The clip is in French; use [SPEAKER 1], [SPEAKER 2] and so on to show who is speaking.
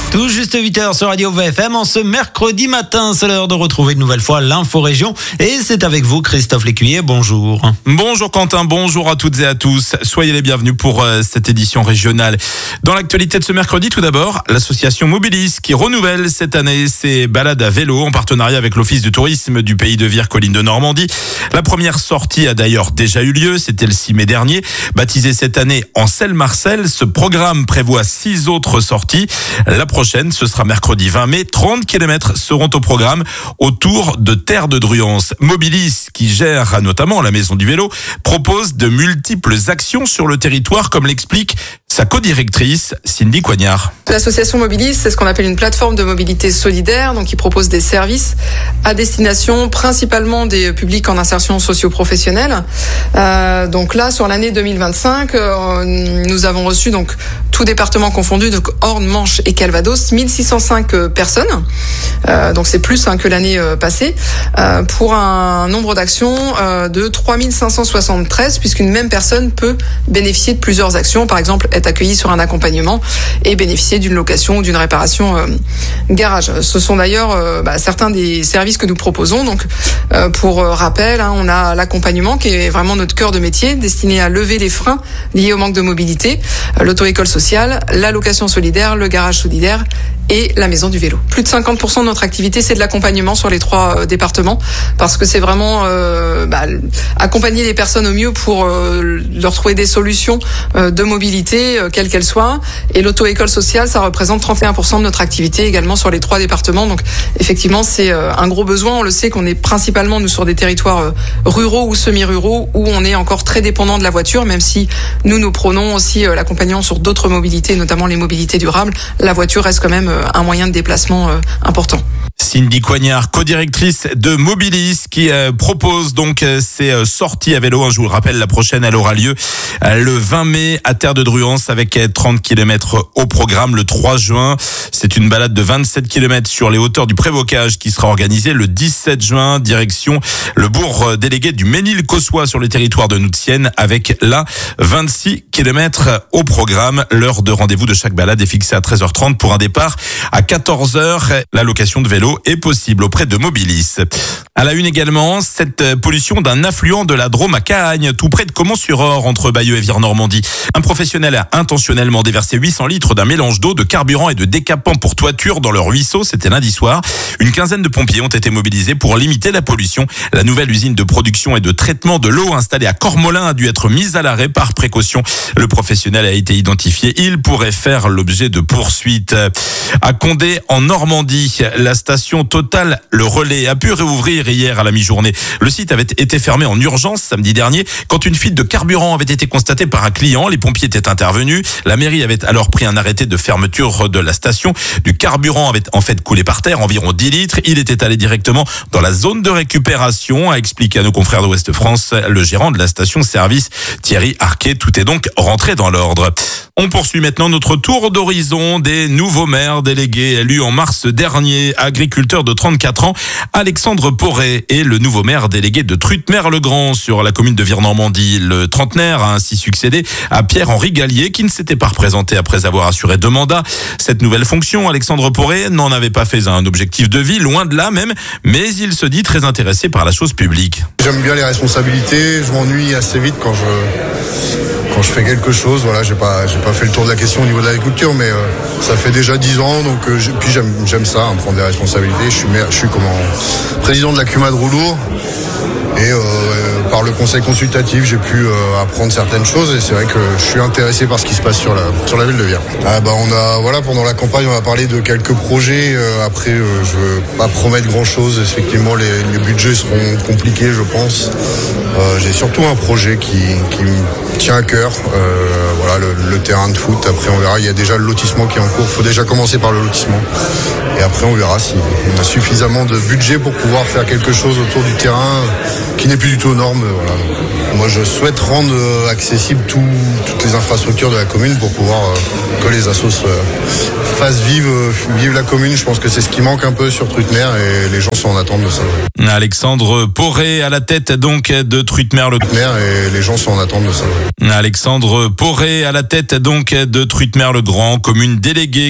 [SPEAKER 1] Tout juste 8h sur Radio VFM. En ce mercredi matin, c'est l'heure de retrouver une nouvelle fois l'info région. Et c'est avec vous, Christophe Lécuyer. Bonjour.
[SPEAKER 2] Bonjour Quentin, bonjour à toutes et à tous. Soyez les bienvenus pour cette édition régionale. Dans l'actualité de ce mercredi, tout d'abord, l'association Mobilis qui renouvelle cette année ses balades à vélo en partenariat avec l'Office du tourisme du Pays de Vire, Collines de Normandie. La première sortie a d'ailleurs déjà eu lieu, c'était le 6 mai dernier. Baptisé cette année en Selle-Marcel, ce programme prévoit 6 autres sorties. La prochaine, ce sera mercredi 20 mai. 30 km seront au programme autour de Terre de Druance. Mobilis, qui gère notamment la Maison du Vélo, propose de multiples actions sur le territoire, comme l'explique sa codirectrice, Cindy Coignard.
[SPEAKER 3] L'association Mobilis, c'est ce qu'on appelle une plateforme de mobilité solidaire, donc qui propose des services à destination principalement des publics en insertion socio-professionnelle. Donc là, sur l'année 2025, nous avons reçu, donc tout département confondu, donc Orne, Manche et Calvados, 1605 personnes. Donc c'est plus que l'année passée, pour un nombre d'actions de 3573, puisqu'une même personne peut bénéficier de plusieurs actions, par exemple être accueilli sur un accompagnement et bénéficier d'une location ou d'une réparation garage. Ce sont d'ailleurs certains des services que nous proposons. Donc, pour rappel, on a l'accompagnement qui est vraiment notre cœur de métier, destiné à lever les freins liés au manque de mobilité, l'auto-école sociale, la location solidaire, le garage solidaire et la maison du vélo. Plus de 50% de notre activité, c'est de l'accompagnement sur les 3 départements, parce que c'est vraiment accompagner les personnes au mieux pour leur trouver des solutions de mobilité, quelles qu'elles soient. Et l'auto-école sociale, ça représente 31% de notre activité également sur les 3 départements. Donc effectivement, c'est un gros besoin. On le sait qu'on est principalement, nous, sur des territoires ruraux ou semi-ruraux, où on est encore très dépendant de la voiture, même si nous prônons aussi l'accompagnement sur d'autres mobilités, notamment les mobilités durables. La voiture reste quand même un moyen de déplacement important.
[SPEAKER 2] Cindy Coignard, codirectrice de Mobilis, qui propose donc ces sorties à vélo. Je vous le rappelle, la prochaine, elle aura lieu le 20 mai à Terre de Druance, avec 30 km au programme le 3 juin. C'est une balade de 27 km sur les hauteurs du Prévocage qui sera organisée le 17 juin, direction le bourg délégué du Ménil-Cossois sur le territoire de Noutienne, avec là 26 km au programme. L'heure de rendez-vous de chaque balade est fixée à 13h30 pour un départ à 14h. La location de vélo est possible auprès de Mobilis. À la une également, cette pollution d'un affluent de la Drôme à Cahagnes, tout près de Caumont-sur-Orge, entre Bayeux et Vire-Normandie. Un professionnel a intentionnellement déversé 800 litres d'un mélange d'eau, de carburant et de décapant pour toiture dans le ruisseau. C'était lundi soir. Une quinzaine de pompiers ont été mobilisés pour limiter la pollution. La nouvelle usine de production et de traitement de l'eau installée à Cormolin a dû être mise à l'arrêt par précaution. Le professionnel a été identifié. Il pourrait faire l'objet de poursuites. À Condé, en Normandie, la station Total Le Relais a pu réouvrir hier à la mi-journée. Le site avait été fermé en urgence samedi dernier quand une fuite de carburant avait été constatée par un client. Les pompiers étaient intervenus. La mairie avait alors pris un arrêté de fermeture de la station. Du carburant avait en fait coulé par terre, environ 10 litres. Il était allé directement dans la zone de récupération, a expliqué à nos confrères d'Ouest France le gérant de la station-service, Thierry Arquet. Tout est donc rentré dans l'ordre. On poursuit maintenant notre tour d'horizon des nouveaux maires délégués élus en mars dernier. Agriculteur de 34 ans, Alexandre Poré est le nouveau maire délégué de Trutmer-le-Grand sur la commune de Vire-Normandie. Le trentenaire a ainsi succédé à Pierre-Henri Gallier, qui ne s'était pas représenté après avoir assuré 2 mandats. Cette nouvelle fonction, Alexandre Poré n'en avait pas fait un objectif de vie, loin de là même, mais il se dit très intéressé par la chose publique.
[SPEAKER 4] J'aime bien les responsabilités, je m'ennuie assez vite quand je fais quelque chose. Voilà, j'ai pas fait le tour de la question au niveau de l'agriculture, mais ça fait déjà 10 ans, donc puis j'aime ça, prendre des responsabilités. Je suis comme président de la CUMA de Roulour, et par le conseil consultatif, j'ai pu apprendre certaines choses, et c'est vrai que je suis intéressé par ce qui se passe sur la ville de Vire. Pendant la campagne, on a parlé de quelques projets. Après, je veux pas promettre grand chose. Effectivement, les budgets seront compliqués, je pense. J'ai surtout un projet qui me tient à cœur. Le terrain de foot. Après, on verra. Il y a déjà le lotissement qui est en cours. Il faut déjà commencer par le lotissement. Et après, on verra si on a suffisamment de budget pour pouvoir faire quelque chose autour du terrain qui n'est plus du tout aux normes. Voilà. Moi, je souhaite rendre accessible toutes les infrastructures de la commune pour pouvoir que les assos fassent vivre la commune. Je pense que c'est ce qui manque un peu sur Trutmer, et les gens sont en attente de ça.
[SPEAKER 2] Alexandre Poré à la tête donc de Trutmer-le-Grand.
[SPEAKER 4] Et les gens sont en attente de ça.
[SPEAKER 2] Alexandre Poré à la tête donc de Trutmer-le-Grand, commune déléguée